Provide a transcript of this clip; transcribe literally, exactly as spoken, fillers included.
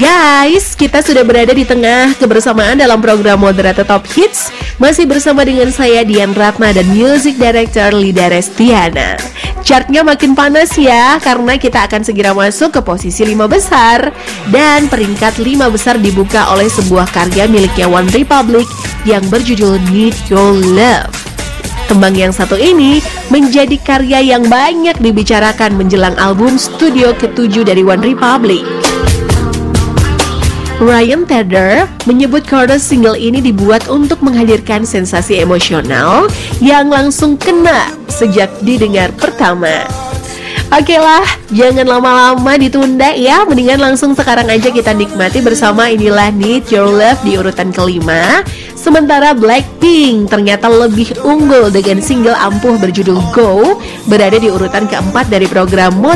Guys, kita sudah berada di tengah kebersamaan dalam program Moderator Top Hits. Masih bersama dengan saya Dian Ratna dan Music Director Lida Restiana. Chartnya makin panas ya, karena kita akan segera masuk ke posisi lima besar. Dan peringkat lima besar dibuka oleh sebuah karya miliknya One Republic yang berjudul Need Your Love. Tembang yang satu ini menjadi karya yang banyak dibicarakan menjelang album studio ketujuh dari One Republic. Ryan Tedder menyebut chorus single ini dibuat untuk menghadirkan sensasi emosional yang langsung kena sejak didengar pertama. Oke lah, jangan lama-lama ditunda ya, mendingan langsung sekarang aja kita nikmati bersama. Inilah Need Your Love di urutan kelima. Sementara Blackpink ternyata lebih unggul dengan single ampuh berjudul Go, berada di urutan keempat dari program